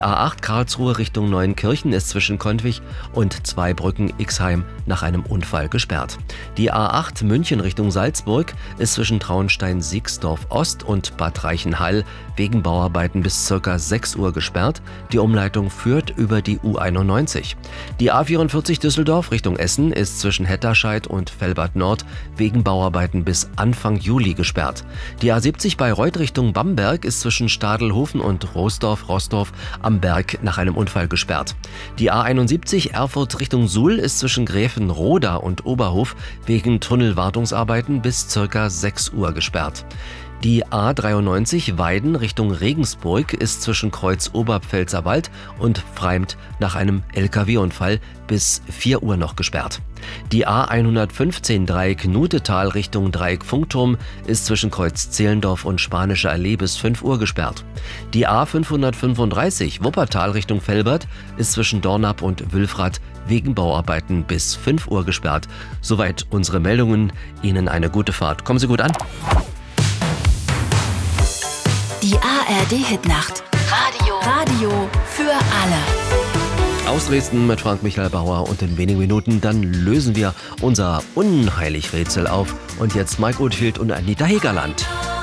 A8 Karlsruhe Richtung Neuenkirchen ist zwischen Kontwich und Zweibrücken-Ixheim nach einem Unfall gesperrt. Die A8 München Richtung Salzburg ist zwischen Traunstein-Siegsdorf-Ost und Bad Reichenhall wegen Bauarbeiten bis ca. 6 Uhr gesperrt. Die Umleitung führt über die U91. Die A44 Düsseldorf Richtung Essen ist zwischen Hetterscheid und Velbert Nord wegen Bauarbeiten bis Anfang Juli gesperrt. Die A70 Bayreuth Richtung Bamberg ist zwischen Stadelhofen und Roßdorf-Roßdorf am Berg nach einem Unfall gesperrt. Die A71 Erfurt Richtung Suhl ist zwischen Gräfenroda und Oberhof wegen Tunnelwartungsarbeiten bis ca. 6 Uhr gesperrt. Die A93 Weiden Richtung Regensburg ist zwischen Kreuz Oberpfälzerwald und Freimt nach einem LKW-Unfall bis 4 Uhr noch gesperrt. Die A115 Dreieck Nutetal Richtung Dreieck Funkturm ist zwischen Kreuz Zehlendorf und Spanische Allee bis 5 Uhr gesperrt. Die A535 Wuppertal Richtung Velbert ist zwischen Dornap und Wülfrath wegen Bauarbeiten bis 5 Uhr gesperrt. Soweit unsere Meldungen. Ihnen eine gute Fahrt. Kommen Sie gut an. Die ARD-Hitnacht. Radio für alle. Aus Dresden mit Frank-Michael Bauer und in wenigen Minuten dann lösen wir unser Unheilig-Rätsel auf. Und jetzt Mike Oldfield und Anita Hegerland.